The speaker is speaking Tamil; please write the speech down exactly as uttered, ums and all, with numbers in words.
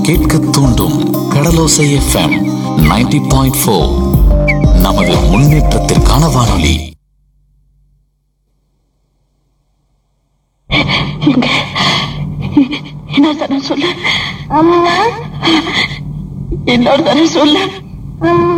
கேட்க தூண்டும் கடலோசை எஃப்எம் நைன்டி பாயிண்ட் ஃபோர். நமது முன்னேற்றத்திற்கான வானொலி. என்ன தர சொல்ல, இன்னொரு தர சொல்ல.